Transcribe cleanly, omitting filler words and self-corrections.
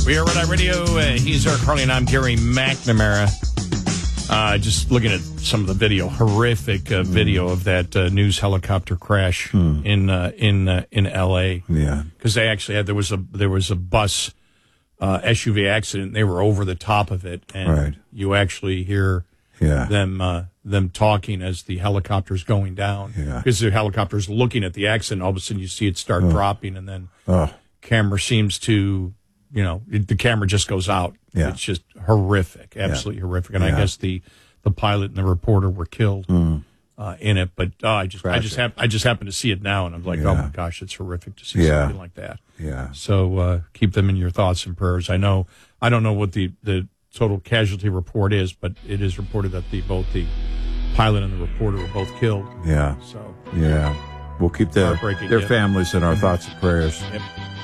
We are Red Eye Radio. He's Eric Carly, and I'm Gary McNamara. Just looking at some of the video, horrific video of that news helicopter crash in L.A. Yeah, because they actually had there was a bus SUV accident. They were over the top of it, and you actually hear them talking as the helicopter's going down. Because the helicopter's looking at the accident, all of a sudden you see it start dropping, and then camera seems to, the camera just goes out. It's just horrific, absolutely horrific. And I guess the pilot and the reporter were killed in it. But I just happened to see it now, and I'm like, oh my gosh, it's horrific to see something like that. Yeah. So keep them in your thoughts and prayers. I don't know what the total casualty report is, but it is reported that both the pilot and the reporter were both killed. Yeah. So we'll keep their families in our thoughts and prayers. Yep.